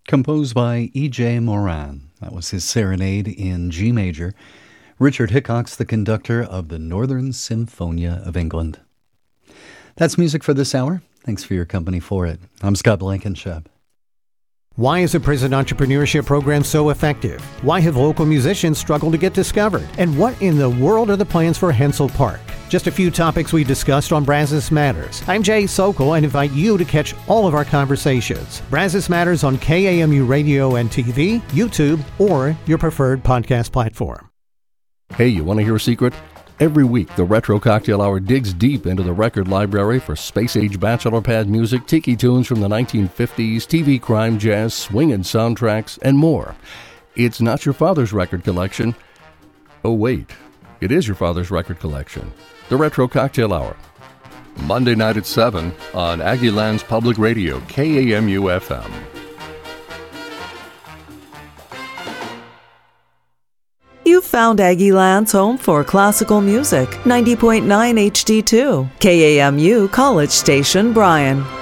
composed by E.J. Moran. That was his Serenade in G major. Richard Hickox, the conductor of the Northern Symphonia of England. That's music for this hour. Thanks for your company for it. I'm Scott Blankenship. Why is the Prison Entrepreneurship Program so effective? Why have local musicians struggled to get discovered? And what in the world are the plans for Hensel Park? Just a few topics we discussed on Brazos Matters. I'm Jay Sokol and invite you to catch all of our conversations. Brazos Matters on KAMU Radio and TV, YouTube, or your preferred podcast platform. Hey, you want to hear a secret? Every week, the Retro Cocktail Hour digs deep into the record library for space-age bachelor pad music, tiki tunes from the 1950s, TV crime, jazz, swing and soundtracks, and more. It's not your father's record collection. Oh, wait. It is your father's record collection. The Retro Cocktail Hour. Monday night at 7 on Aggieland's Public Radio, KAMU-FM. You found Aggieland's home for classical music, 90.9 HD2, KAMU College Station, Bryan.